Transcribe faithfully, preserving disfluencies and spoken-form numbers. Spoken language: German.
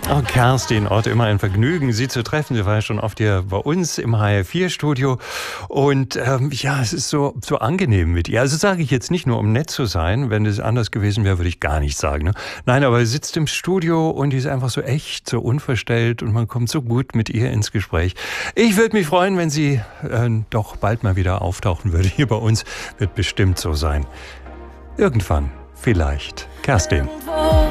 Oh, Kerstin Ott, immer ein Vergnügen, Sie zu treffen. Sie war ja schon oft hier bei uns im H R vier Studio. Und ähm, ja, es ist so, so angenehm mit ihr. Also sage ich jetzt nicht nur, um nett zu sein. Wenn es anders gewesen wäre, würde ich gar nicht sagen. Ne? Nein, aber sie sitzt im Studio und die ist einfach so echt, so unverstellt und man kommt so gut mit ihr ins Gespräch. Ich würde mich freuen, wenn sie äh, doch bald mal wieder auftauchen würde hier bei uns. Wird bestimmt so sein. Irgendwann, vielleicht. Kerstin.